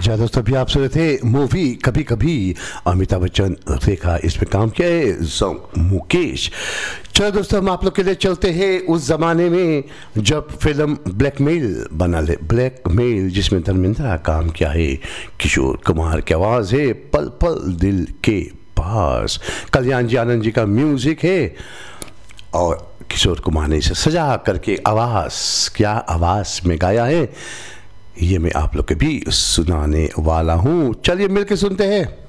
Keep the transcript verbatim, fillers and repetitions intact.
जी दोस्तों, अभी आप सुन रहे थे मूवी कभी कभी। अमिताभ बच्चन, रेखा इसमें काम किया है, सॉन्ग मुकेश। चलो दोस्तों, हम आप लोग के लिए चलते हैं उस ज़माने में जब फिल्म ब्लैकमेल बना ले ब्लैकमेल जिसमें धर्मेंद्र काम किया है, किशोर कुमार की आवाज़ है, पल पल दिल के पास। कल्याण जी आनंद जी का म्यूज़िक है और किशोर कुमार ने इसे सजा करके आवाज़ क्या आवाज़ में गाया है, ये मैं आप लोग के भी सुनाने वाला हूँ। चलिए मिलके सुनते हैं।